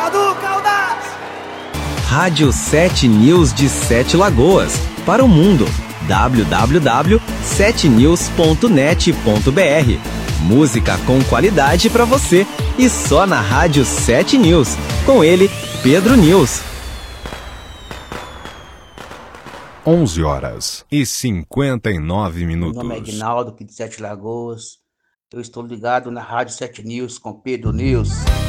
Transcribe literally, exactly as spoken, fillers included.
Eduardo Caldas. Rádio sete News de Sete Lagoas, para o mundo. w w w ponto sete news ponto net ponto b r. Música com qualidade para você e só na Rádio sete News. Com ele, Pedro News. onze horas e cinquenta e nove minutos. Meu nome é Aguinaldo, aqui de Sete Lagoas. Eu estou ligado na Rádio sete News com Pedro News.